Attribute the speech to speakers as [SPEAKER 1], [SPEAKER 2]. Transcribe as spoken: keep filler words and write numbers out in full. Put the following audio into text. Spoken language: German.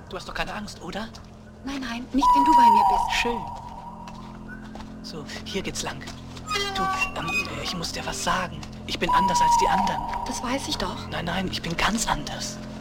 [SPEAKER 1] Du hast doch keine Angst, oder?
[SPEAKER 2] Nein, nein, nicht wenn du bei mir bist.
[SPEAKER 1] Schön. So, hier geht's lang. Du, ähm, ich muss dir was sagen. Ich bin anders als die anderen.
[SPEAKER 2] Das weiß ich doch.
[SPEAKER 1] Nein, nein, ich bin ganz anders.